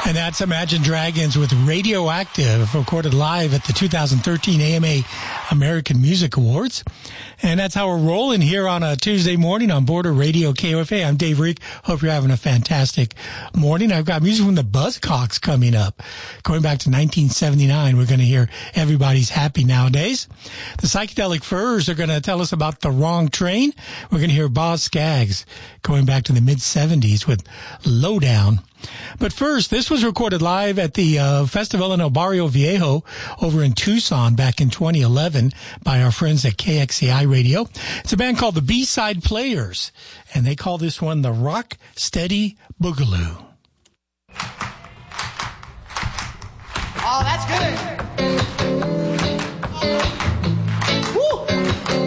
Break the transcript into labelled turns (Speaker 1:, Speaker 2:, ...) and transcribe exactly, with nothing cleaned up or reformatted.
Speaker 1: And that's Imagine Dragons with Radioactive, recorded live at the two thousand thirteen A M A American Music Awards. And that's how we're rolling here on a Tuesday morning on Border Radio K O F A. I'm Dave Reek. Hope you're having a fantastic morning. I've got music from the Buzzcocks coming up. Going back to nineteen seventy-nine, we're going to hear Everybody's Happy Nowadays. The Psychedelic Furs are going to tell us about The Wrong Train. We're going to hear Boz Scaggs going back to the mid-seventies with Lowdown. But first, this was recorded live at the uh, Festival in El Barrio Viejo over in Tucson back in twenty eleven by our friends at K X C I Radio. It's a band called the B-Side Players, and they call this one the Rock Steady Boogaloo.
Speaker 2: Oh, that's good.